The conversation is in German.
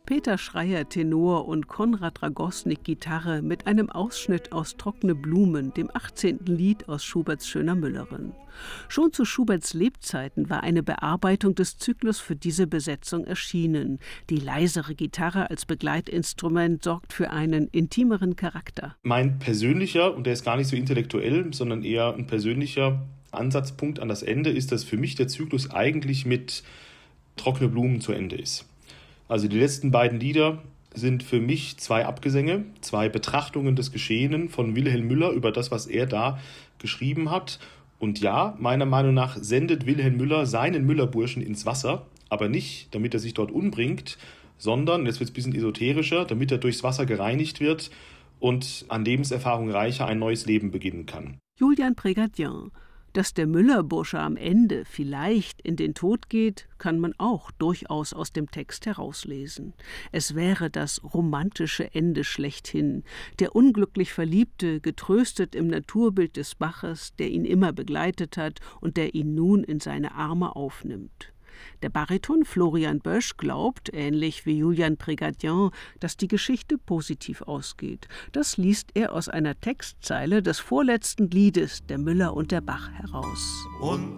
Peter Schreier Tenor und Konrad Ragosnik Gitarre mit einem Ausschnitt aus Trockene Blumen, dem 18. Lied aus Schuberts Schöner Müllerin. Schon zu Schuberts Lebzeiten war eine Bearbeitung des Zyklus für diese Besetzung erschienen. Die leisere Gitarre als Begleitinstrument sorgt für einen intimeren Charakter. Mein persönlicher, und der ist gar nicht so intellektuell, sondern eher ein persönlicher Ansatzpunkt an das Ende ist, dass für mich der Zyklus eigentlich mit Trockene Blumen zu Ende ist. Also die letzten beiden Lieder sind für mich 2 Abgesänge, 2 Betrachtungen des Geschehenen von Wilhelm Müller über das, was er da geschrieben hat. Und ja, meiner Meinung nach sendet Wilhelm Müller seinen Müllerburschen ins Wasser, aber nicht, damit er sich dort umbringt, sondern, jetzt wird es ein bisschen esoterischer, damit er durchs Wasser gereinigt wird und an Lebenserfahrung reicher ein neues Leben beginnen kann. Julian Prégardien. Dass der Müllerbursche am Ende vielleicht in den Tod geht, kann man auch durchaus aus dem Text herauslesen. Es wäre das romantische Ende schlechthin. Der unglücklich Verliebte, getröstet im Naturbild des Baches, der ihn immer begleitet hat und der ihn nun in seine Arme aufnimmt. Der Bariton Florian Bösch glaubt, ähnlich wie Julian Prégardien, dass die Geschichte positiv ausgeht. Das liest er aus einer Textzeile des vorletzten Liedes Der Müller und der Bach heraus. Und